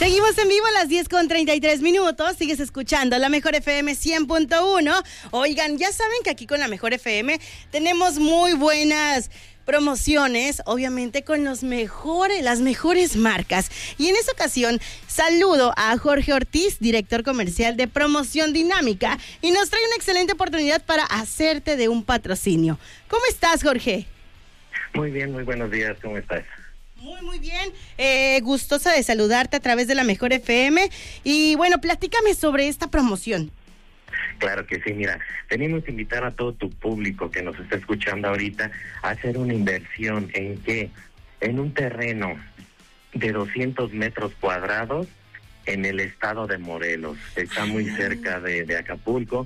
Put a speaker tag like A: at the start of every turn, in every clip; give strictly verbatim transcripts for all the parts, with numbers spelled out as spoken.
A: Seguimos en vivo a las diez con treinta y tres minutos. Sigues escuchando La Mejor F M cien punto uno. Oigan, ya saben que aquí con La Mejor F M tenemos muy buenas promociones, obviamente con los mejores, las mejores marcas. Y en esta ocasión saludo a Jorge Ortiz, director comercial de Promoción Dinámica, y nos trae una excelente oportunidad para hacerte de un patrocinio. ¿Cómo estás, Jorge?
B: Muy bien, muy buenos días, ¿cómo estás?
A: Muy, muy bien. Eh, gustosa de saludarte a través de La Mejor F M. Y bueno, platícame sobre esta promoción.
B: Claro que sí, mira, venimos a invitar a todo tu público que nos está escuchando ahorita a hacer una inversión en que en un terreno de doscientos metros cuadrados en el estado de Morelos. Está muy cerca de, de Acapulco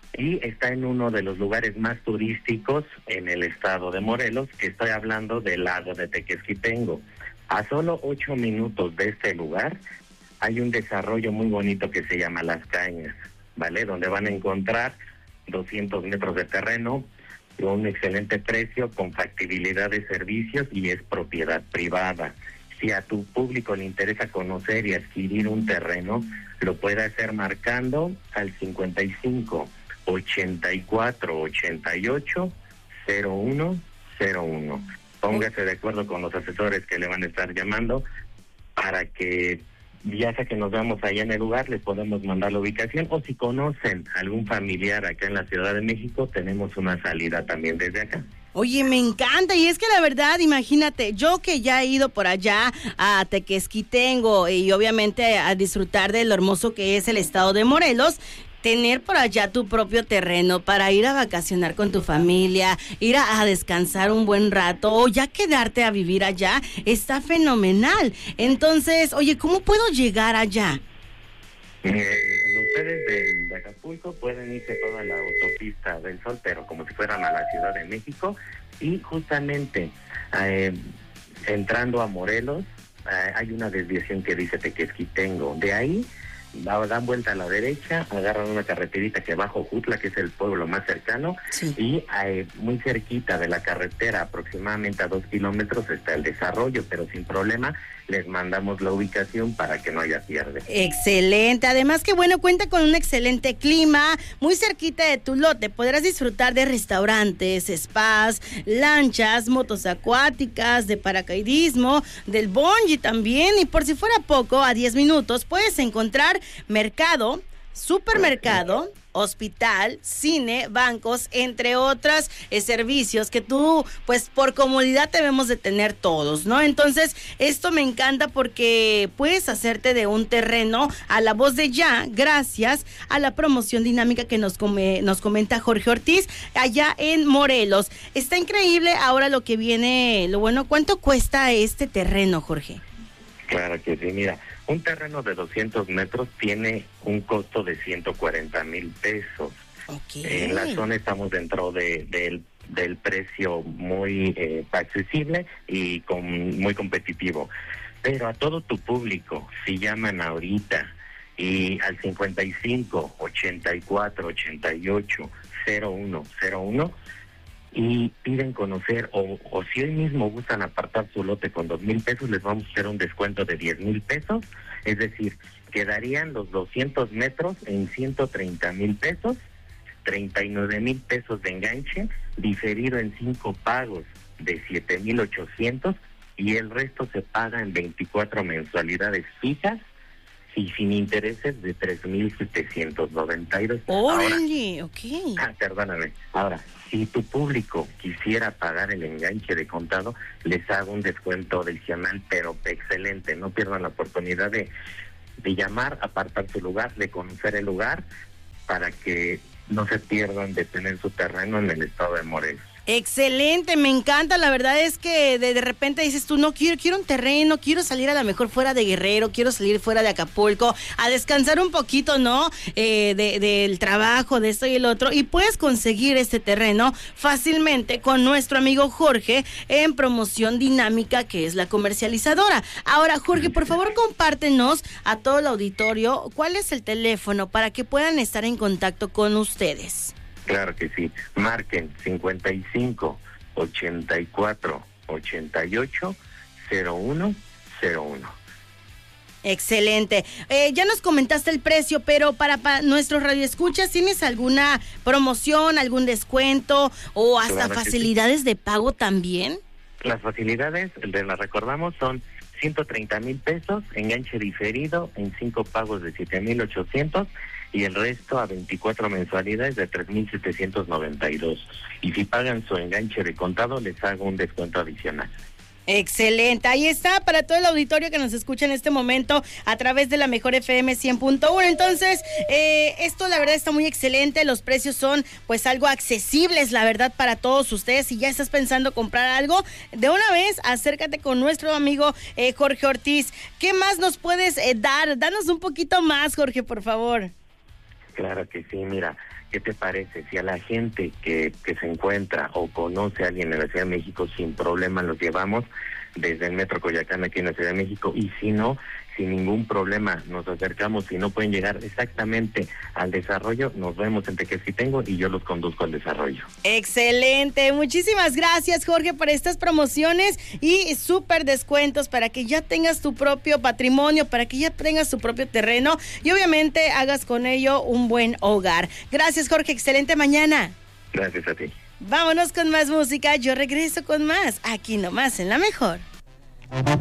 B: y está en uno de los lugares más turísticos en el estado de Morelos, que estoy hablando del lago de Tequesquitengo. A solo ocho minutos de este lugar hay un desarrollo muy bonito que se llama Las Cañas, ¿vale? Donde van a encontrar doscientos metros de terreno, con un excelente precio, con factibilidad de servicios y es propiedad privada. Si a tu público le interesa conocer y adquirir un terreno, lo puede hacer marcando al cincuenta y cinco, ochenta y cuatro, ochenta y ocho, cero uno cero uno. Póngase de acuerdo con los asesores que le van a estar llamando para que ya sea que nos veamos allá en el lugar, les podemos mandar la ubicación, o si conocen algún familiar acá en la Ciudad de México, tenemos una salida también desde acá.
A: Oye, me encanta, y es que la verdad, imagínate, yo que ya he ido por allá a Tequesquitengo y obviamente a disfrutar de lo hermoso que es el estado de Morelos, tener por allá tu propio terreno para ir a vacacionar con tu familia, ir a, a descansar un buen rato o ya quedarte a vivir allá, está fenomenal. Entonces, oye, ¿cómo puedo llegar allá?
B: Eh, ustedes de, de Acapulco pueden irse toda la autopista del Sol, pero como si fueran a la Ciudad de México, y justamente eh, entrando a Morelos eh, hay una desviación que dice Tequesquitengo. De ahí dan vuelta a la derecha, agarran una carreterita que va a Jojutla, que es el pueblo más cercano, sí. Y eh, muy cerquita de la carretera, aproximadamente a dos kilómetros, está el desarrollo, pero sin problema les mandamos la ubicación para que no haya pierde.
A: Excelente, además que bueno, cuenta con un excelente clima, muy cerquita de tu lote, podrás disfrutar de restaurantes, spas, lanchas, motos acuáticas, de paracaidismo, del bungee también, y por si fuera poco, a diez minutos puedes encontrar mercado, supermercado, hospital, cine, bancos, entre otros eh, servicios que tú, pues por comodidad debemos de tener todos, ¿no? Entonces, esto me encanta porque puedes hacerte de un terreno a la voz de ya, gracias a la promoción dinámica que nos, come, nos comenta Jorge Ortiz, allá en Morelos. Está increíble ahora lo que viene, lo bueno, ¿cuánto cuesta este terreno, Jorge?
B: Claro que sí, mira, un terreno de doscientos metros tiene un costo de ciento cuarenta mil pesos.
A: Okay.
B: En la zona estamos dentro de, de, del precio muy eh, accesible y con, muy competitivo. Pero a todo tu público, si llaman ahorita y al cincuenta y cinco, ochenta y cuatro, ochenta y ocho, cero uno cero uno, y piden conocer, o, o si hoy mismo gustan apartar su lote con dos mil pesos, les vamos a hacer un descuento de diez mil pesos, es decir, quedarían los doscientos metros en ciento treinta mil pesos, treinta y nueve mil pesos de enganche, diferido en cinco pagos de siete mil ochocientos, y el resto se paga en veinticuatro mensualidades fijas y sin intereses de tres mil setecientos noventa y dos.
A: ¡Órale! Ok.
B: Ah, perdóname. Ahora, si tu público quisiera pagar el enganche de contado, les hago un descuento adicional, pero excelente. No pierdan la oportunidad de, de llamar, apartar su lugar, de conocer el lugar, para que no se pierdan de tener su terreno en el estado de Morelos.
A: Excelente, me encanta, la verdad es que de, de repente dices tú, no quiero, quiero un terreno, quiero salir a la mejor fuera de Guerrero, quiero salir fuera de Acapulco, a descansar un poquito, ¿no? Eh, de, del trabajo, de esto y el otro, y puedes conseguir este terreno fácilmente con nuestro amigo Jorge en Promoción Dinámica, que es la comercializadora. Ahora, Jorge, por favor, compártenos a todo el auditorio cuál es el teléfono para que puedan estar en contacto con ustedes.
B: Claro que sí. Marquen cincuenta y cinco, ochenta y cuatro, ochenta y ocho, cero uno cero uno.
A: Excelente. Eh, ya nos comentaste el precio, pero para, para nuestros radioescuchas, ¿tienes alguna promoción, algún descuento o hasta
B: Claro que
A: facilidades
B: sí.
A: de pago también?
B: Las facilidades, de las recordamos, son ciento treinta mil pesos, enganche diferido en cinco pagos de siete mil ochocientos y el resto a veinticuatro mensualidades de tres mil setecientos noventa y dos. Y si pagan su enganche de contado, les hago un descuento adicional.
A: Excelente, ahí está para todo el auditorio que nos escucha en este momento a través de la Mejor F M cien punto uno. Entonces, eh, esto la verdad está muy excelente, los precios son pues algo accesibles, la verdad, para todos ustedes. Si ya estás pensando comprar algo, de una vez acércate con nuestro amigo eh, Jorge Ortiz. ¿Qué más nos puedes eh, dar? Danos un poquito más, Jorge, por favor.
B: Claro que sí, mira, ¿qué te parece? Si a la gente que, que se encuentra o conoce a alguien en la Ciudad de México, sin problema los llevamos desde el Metro Coyoacán aquí en la Ciudad de México, y si no, sin ningún problema nos acercamos. Si no pueden llegar exactamente al desarrollo, nos vemos en Tequesquitengo y yo los conduzco al desarrollo.
A: Excelente, muchísimas gracias, Jorge, por estas promociones y súper descuentos para que ya tengas tu propio patrimonio, para que ya tengas tu propio terreno y obviamente hagas con ello un buen hogar. Gracias, Jorge, excelente mañana.
B: Gracias a ti.
A: Vámonos con más música, yo regreso con más, aquí nomás en La Mejor.